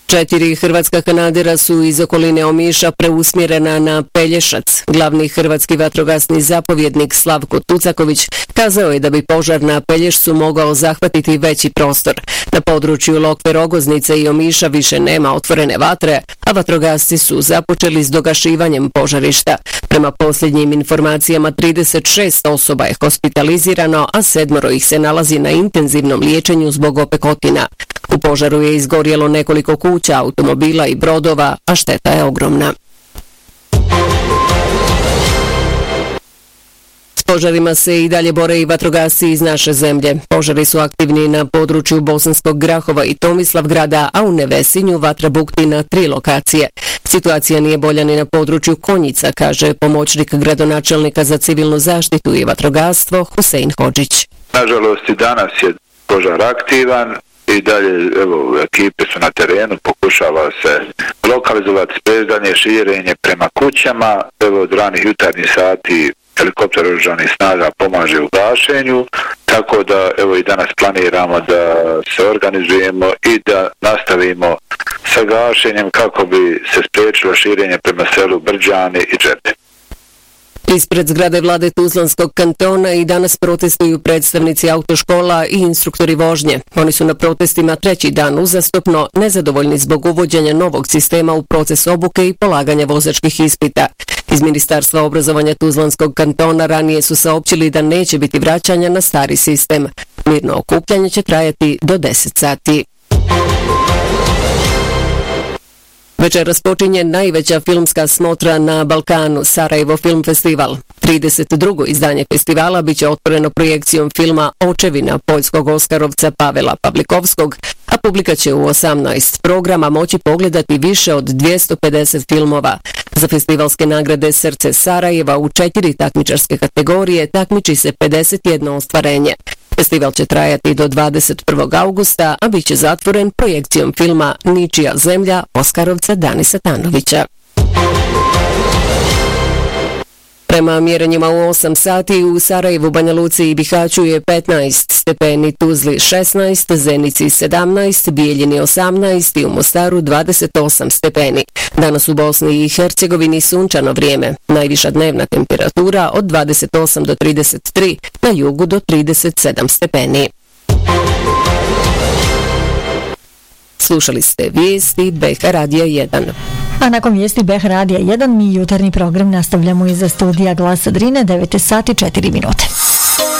4 hrvatska kanadera su iz okoline Omiša preusmjerena na Pelješac. Glavni hrvatski vatrogasni zapovjednik Slavko Tucaković kazao je da bi požar na Pelješcu mogao zahvatiti veći prostor. Na području Lokve, Rogoznice i Omiša više nema otvorene vatre, a vatrogasci su započeli s dogašivanjem požarišta. Prema posljednjim informacijama 36 osoba je hospitalizirano, a 7 ih se nalazi na intenzivnom liječenju zbog opekotina. U požaru je izgorjelo nekoliko kuća, automobila i brodova, a šteta je ogromna. S požarima se i dalje bore i vatrogasci iz naše zemlje. Požari su aktivni na području Bosanskog Grahova i Tomislavgrada, a u Nevesinju vatra bukti na 3 lokacije. Situacija nije bolja ni na području Konjica, kaže pomoćnik gradonačelnika za civilnu zaštitu i vatrogastvo Husein Hodžić. Nažalost, i danas je požar aktivan. I dalje, evo, ekipe su na terenu, pokušava se lokalizovati dalje širenje prema kućama. Evo, od ranih jutarnjih sati helikopter oružanih snaga pomaže u gašenju, tako da evo i danas planiramo da se organizujemo i da nastavimo sa gašenjem kako bi se spriječilo širenje prema selu Brđani i Džepe. Ispred zgrade vlade Tuzlanskog kantona i danas protestuju predstavnici autoškola i instruktori vožnje. Oni su na protestima 3. dan uzastopno nezadovoljni zbog uvođenja novog sistema u proces obuke i polaganja vozačkih ispita. Iz Ministarstva obrazovanja Tuzlanskog kantona ranije su saopćili da neće biti vraćanja na stari sistem. Mirno okupljanje će trajati do 10 sati. Večeras počinje najveća filmska smotra na Balkanu, Sarajevo Film Festival. 32. izdanje festivala biće otvoreno projekcijom filma Očevina poljskog oskarovca Pavela Pavlikovskog, a publika će u 18 programa moći pogledati više od 250 filmova. Za festivalske nagrade Srce Sarajeva u 4 takmičarske kategorije takmiči se 51 ostvarenje. Festival će trajati do 21. augusta, a bit će zatvoren projekcijom filma Ničija zemlja oskarovca Danisa Tanovića. Prema mjerenjima u 8 sati u Sarajevu, Banja Luci i Bihaću je 15 stepeni, Tuzli 16, Zenici 17, Bijeljini 18 i u Mostaru 28 stepeni. Danas u Bosni i Hercegovini sunčano vrijeme. Najviša dnevna temperatura od 28 do 33, na jugu do 37 stepeni. Slušali ste vijesti BH Radija 1. A nakon vijesti BH Radija 1 mi jutarnji program nastavljamo iza studija Glasa Drine 9 sati 4 minute.